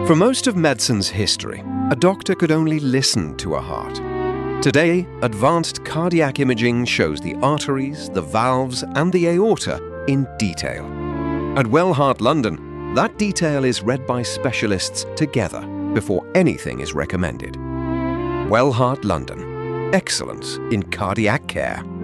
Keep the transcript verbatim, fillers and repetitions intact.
For most of medicine's history, a doctor could only listen to a heart. Today, advanced cardiac imaging shows the arteries, the valves, and the aorta in detail. At Well Heart London, that detail is read by specialists together before anything is recommended. Well Heart London. Excellence in cardiac care.